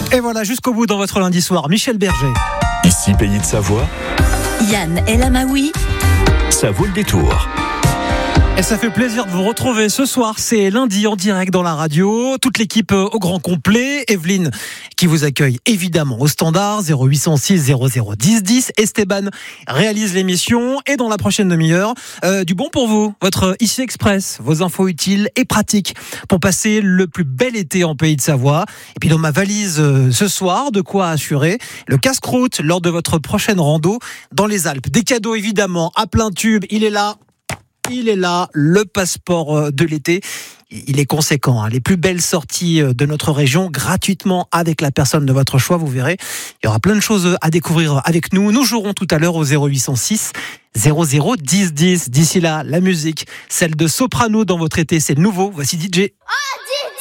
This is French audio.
Et voilà, jusqu'au bout dans votre lundi soir, Michel Berger. Ici, Pays de Savoie, Yann El Amaoui, ça vaut le détour. Et ça fait plaisir de vous retrouver ce soir. C'est lundi en direct dans la radio. Toute l'équipe au grand complet. Evelyne qui vous accueille évidemment au standard 0806 0010 10. Esteban réalise l'émission. Et dans la prochaine demi-heure, du bon pour vous. Votre Ici Express. Vos infos utiles et pratiques pour passer le plus bel été en Pays de Savoie. Et puis dans ma valise ce soir, de quoi assurer le casse-croûte lors de votre prochaine rando dans les Alpes. Des cadeaux évidemment à plein tube. Il est là, le passeport de l'été. Il est conséquent, hein. Les plus belles sorties de notre région, gratuitement avec la personne de votre choix, vous verrez. Il y aura plein de choses à découvrir avec nous. Nous jouerons tout à l'heure au 0806 0010 10. D'ici là, la musique, celle de Soprano dans votre été, c'est le nouveau. Voici DJ.